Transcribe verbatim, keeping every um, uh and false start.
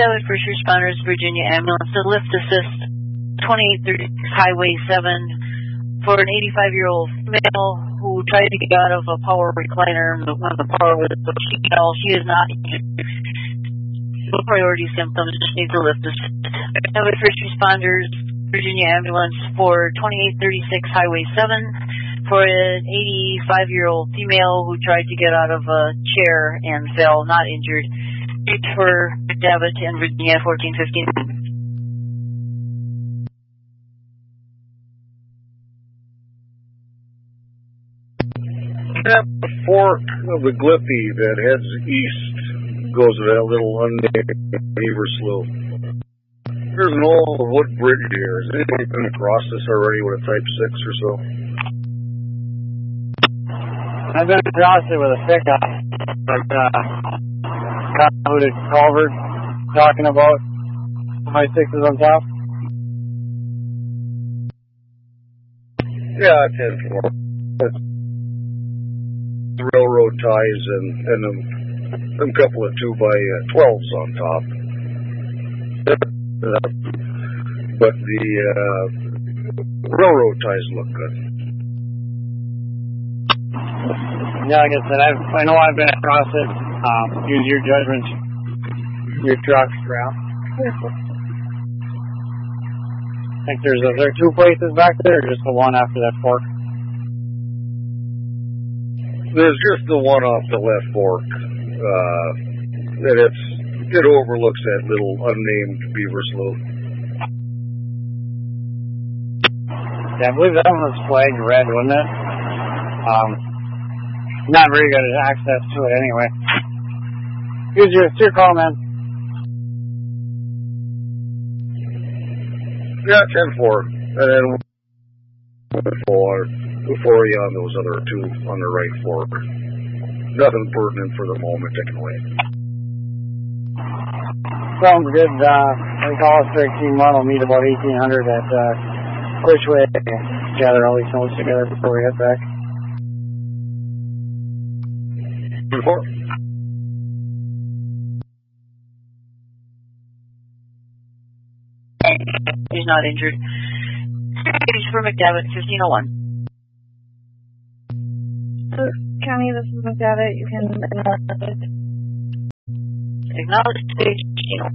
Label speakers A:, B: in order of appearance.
A: McDevitt, first responders, Virginia ambulance, to lift assist twenty-eight thirty Highway seven for an eighty-five-year-old female who tried to get out of a power recliner when the power was so she fell. She is not injured. No priority symptoms, just needs a lift assist. McDevitt, first responders, Virginia ambulance for twenty-eight thirty-six Highway seven for an eighty-five-year-old female who tried to get out of a chair and fell, not injured. For McDevitt and Virginia fourteen fifteen.
B: That fork of the Glippy that heads east goes to that little unnamed Beaver Slough. There's an old wood bridge here. Has anybody been across this already with a Type six or so?
C: I've been across it with a pickup, but uh, convoluted culvert talking about my sixes on top.
B: Yeah, ten four. The railroad ties and and a, a couple of two by uh, twelves on top. But the uh, railroad ties look good.
C: Yeah, like I said, I've, I know I've been across it. Um, use your judgment, your truck route. I think there's are there two places back there, or just the one after that fork?
B: There's just the one off the left fork. Uh, that it's it overlooks that little unnamed Beaver Slough.
C: Yeah, I believe that one was flagged red, wasn't it? Um, not very good at access to it anyway. Here's your, it's your call, man.
B: Yeah, ten four. And then before, before you on those other two on the right fork. Nothing pertinent for the moment, anyway.
C: Sounds good. Uh, I think Hollister Team one will meet about eighteen hundred at uh, Cushway. Gather all these notes together before we head back.
B: Before.
A: He's not injured. He's for McDevitt, fifteen oh one.
D: County, this is McDevitt. You can acknowledge
A: Acknowledge stage